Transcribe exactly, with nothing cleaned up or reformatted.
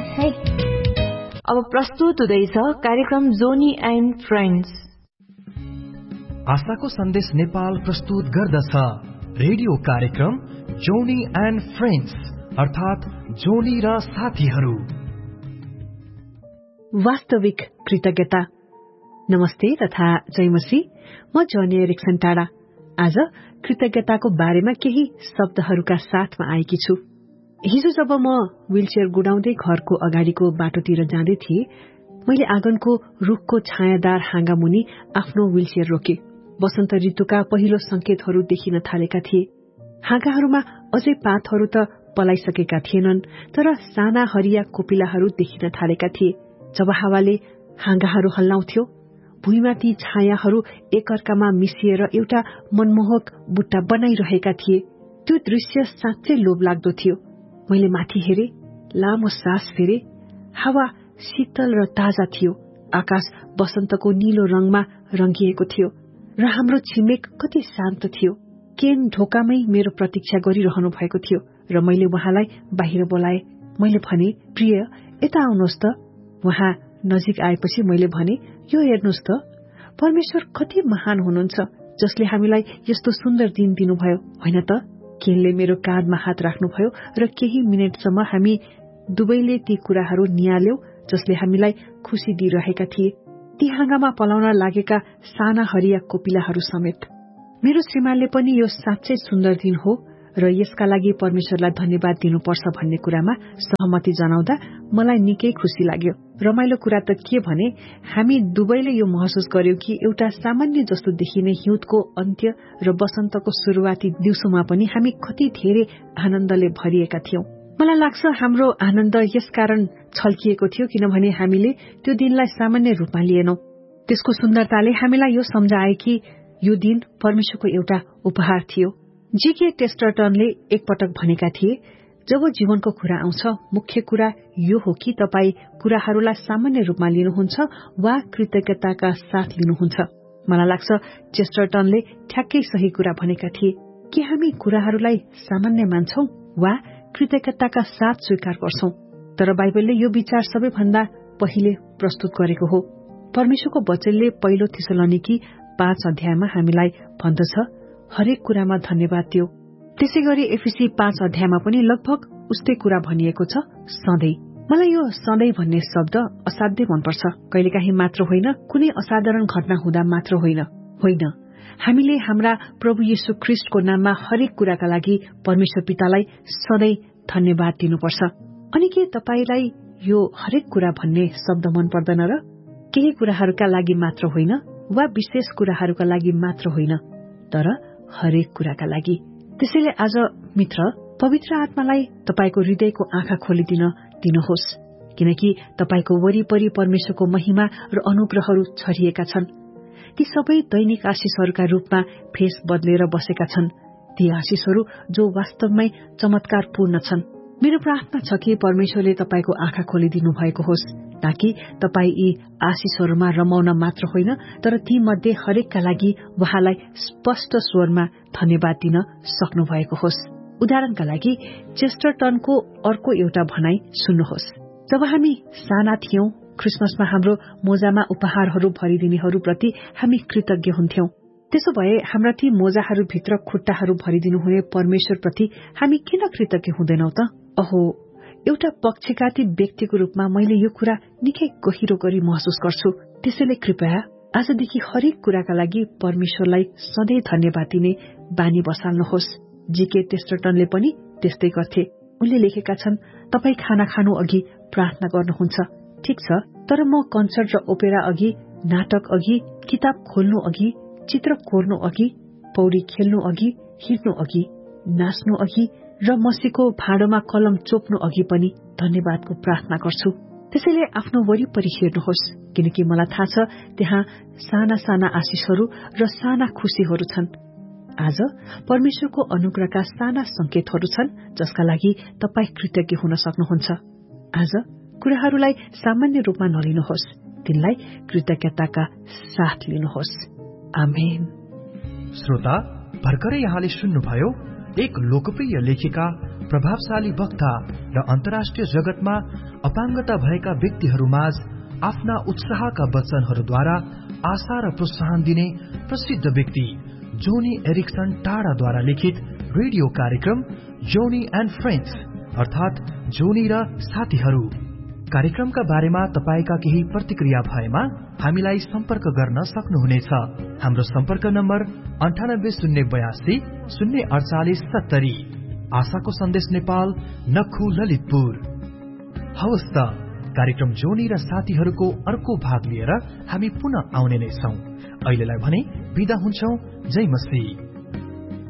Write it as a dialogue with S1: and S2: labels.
S1: है। अब प्रस्तुत हुँदैछ कार्यक्रम जोनी एन्ड फ्रेन्ड्स।
S2: आशाको सन्देश नेपाल प्रस्तुत गर्दछ रेडियो कार्यक्रम जोनी एन्ड फ्रेन्ड्स, अर्थात जोनी र साथीहरू।
S3: वास्तविक कृतज्ञता। नमस्ते तथा जयमसी, म जोनी एरिक्सन टाढा। आज कृतज्ञताको बारेमा केही शब्दहरूका साथमा आएकी छु। हिजो जब म व्हीलचेयर गुडाउँदै घरको अगाडिको बाटोतिर जाँदै थिएँ, मैले आँगनको रुखको छायादार हाँगा मुनि आफ्नो व्हीलचेयर रोके। वसन्त ऋतुका पहिलो संकेतहरू देखिन थालेका थिए। हाँगाहरूमा अझै पातहरू त पलाइसकेका थिएनन्, तर साना हरिया कोपिलाहरू देखिन थालेका थिए। जब हावाले हाँगाहरू हल्लाउँथ्यो, भुइँमा ती छायाहरू एकअर्कामा मिसिएर एउटा मनमोहक बुट्टा बनाइरहेका थिए। त्यो दृश्य साँच्चै लोभलाग्दो थियो। मैले माथि हेरे, लामो सास फेरे। हावा शीतल र ताजा थियो। आकाश वसन्तको नीलो रंगमा रंगिएको थियो र हाम्रो छिमेक कति शान्त थियो। केन ढोकामै मेरो प्रतीक्षा गरिरहनु भएको थियो र मैले उहाँलाई बाहिर बोलाए। मैले भने, प्रिय, यता आउनुहोस् त। उहाँ नजिक आएपछि मैले भने, यो हेर्नुहोस् त, परमेश्वर कति महान हुनुहुन्छ जसले हामीलाई यस्तो सुन्दर दिन दिनुभयो, होइन त? केनले मेरो काँधमा हात राख्नुभयो र केही मिनटसम्म हामी दुवैले ती कुराहरू निहाल्यौं जसले हामीलाई खुशी दिइरहेका थिए। ती हाँगामा पलाउन लागेका साना हरिया कोपिलाहरू समेत। मेरो श्रीमानले पनि यो साँच्चै सुन्दर दिन हो र यसका लागि परमेश्वरलाई धन्यवाद दिनुपर्छ भन्ने कुरामा सहमति जनाउँदा मलाई निकै खुशी लाग्यो। रमाइलो कुरा त के भने, हामी दुवैले यो महसुस गर्यौं कि एउटा सामान्य जस्तो देखिने हिउँदको अन्त्य र वसन्तको शुरूआती दिउँसोमा पनि हामी कति धेरै आनन्दले भरिएका थियौं। मलाई लाग्छ हाम्रो आनन्द यसकारण छल्किएको थियो किनभने हामीले त्यो दिनलाई सामान्य रूपमा लिएनौं। त्यसको सुन्दरताले हामीलाई यो सम्झाए कि यो दिन परमेश्वरको एउटा उपहार थियो। जीके टेस्टरटनले एकपटक भनेका थिए, जब जीवनको कुरा आउँछ, मुख्य कुरा यो हो कि तपाई कुराहरूलाई सामान्य रूपमा लिनुहुन्छ वा कृतज्ञताका साथ लिनुहुन्छ। मलाई लाग्छ चेस्टरटनले ठ्याक्कै सही कुरा भनेका थिए कि हामी कुराहरूलाई सामान्य मान्छौं वा कृतज्ञताका साथ स्वीकार गर्छौं। तर बाइबलले यो विचार सबैभन्दा पहिले प्रस्तुत गरेको हो। परमेश्वरको वचनले पहिलो थिस्सलुनिकी पाँच अध्यायमा हामीलाई भन्दछ, हरेक कुरामा धन्यवाद दियो। त्यसै गरी एफिसी पाँच अध्यायमा पनि लगभग उस्तै कुरा भनिएको छ, सधैँ। मलाई यो सधैँ भन्ने शब्द असाध्यै मनपर्छ। कहिलेकाहीँ मात्र होइन, कुनै असाधारण घटना हुँदा मात्र होइन होइन हामीले हाम्रा प्रभु येशू ख्रीष्टको नाममा हरेक कुराका लागि परमेश्वर पितालाई सधैँ धन्यवाद दिनुपर्छ। अनि के तपाईलाई यो हरेक कुरा भन्ने शब्द मन पर्दैन र? केही कुराहरूका लागि मात्र होइन वा विशेष कुराहरूका लागि मात्र होइन, तर हरेक कुराका लागि। त्यसैले आज मित्र, पवित्र आत्मालाई तपाईको हृदयको आँखा खोलिदिन दिनुहोस्, किनकि तपाईको वरिपरि परमेश्वरको महिमा र अनुग्रहहरू छरिएका छन्। ती सबै दैनिक आशिषहरूका रूपमा फेस बदलेर बसेका छन्। ती आशिषहरू जो वास्तवमै चमत्कारपूर्ण छन्। मेरो प्रार्थना छ कि परमेश्वरले तपाईको आँखा खोलिदिनु भएको होस्, ताकि तपाई यी आशिषहरूमा रमाउन मात्र होइन, तर ती मध्ये हरेकका लागि उहाँलाई स्पष्ट स्वरमा धन्यवाद दिन सक्नु भएको होस्। उदाहरणका लागि चेस्टरटनको अर्को एउटा भनाई सुन्नुहोस्। जब हामी साना थियौं, क्रिसमसमा हाम्रो मोजामा उपहारहरू भरिदिनेहरूप्रति हामी कृतज्ञ हुन्थ्यौं। त्यसो भए हाम्रा ती मोजाहरूभित्र खुट्टाहरू भरिदिनु हुने परमेश्वरप्रति हामी किन कृतज्ञ हुँदैनौं त? अहो, एउटा पक्षघाती व्यक्तिको रूपमा मैले यो कुरा निकै गहिरो गरी महसुस गर्छु। त्यसैले कृपया आजदेखि हरेक कुराका लागि परमेश्वरलाई सधैँ धन्यवाद दिने बानी बसाल्नुहोस्। जीके टेस्टरटनले पनि त्यस्तै गर्थे। उनले लेखेका छन्, तपाई खाना खानु अघि प्रार्थना गर्नुहुन्छ, ठिक छ, तर म कन्सर्ट र ओपेरा अघि, नाटक अघि, किताब खोल्नु अघि, चित्र कोर्नु अघि, पौडी खेल्नु अघि, हिँड्नु अघि, नाच्नु अघि र मसीको भाँडोमा कलम चोप्नु अघि पनि धन्यवादको प्रार्थना गर्छु। त्यसैले आफ्नो वरिपरि हेर्नुहोस्, किनकि मलाई थाहा छ त्यहाँ साना साना आशिषहरू र साना खुशीहरू छन्। आज परमेश्वरको अनुग्रहका साना संकेतहरू छन् जसका लागि तपाई कृतज्ञ हुन सक्नुहुन्छ। आज कुराहरूलाई सामान्य रूपमा नलिनुहोस्, तिनलाई कृतज्ञताका साथ लिनुहोस्। आमेन।
S2: श्रोता, भर्खरै यहाँले सुन्नुभयो एक लोकप्रिय लेखिका, प्रभावशाली वक्ता र अन्तर्राष्ट्रिय जगतमा अपाङ्गता भएका व्यक्तिहरूमाझ आफ्ना उत्साहका वचनहरूद्वारा आशा र प्रोत्साहन दिने प्रसिद्ध व्यक्ति जोनी एरिक्सन टाढाद्वारा लिखित रेडियो कार्यक्रम जोनी एन्ड फ्रेन्ड्स अर्थात जोनी र साथीहरू। कार्यक्रमका बारेमा तपाईका केही प्रतिक्रिया भएमा हामीलाई सम्पर्क गर्न सक्नुहुनेछ। हाम्रो सम्पर्क नम्बर अन्ठानब्बे शून्य बयासी शून्य अडचालिस सत्तरी। आशाको सन्देश नेपाल, नखु ललितपुर। हवस् त, कार्यक्रम जोनी र साथीहरूको अर्को भाग लिएर हामी पुनः आउने नै छौं। अहिलेलाई भने बिदा हुन्छौं। जय मसी।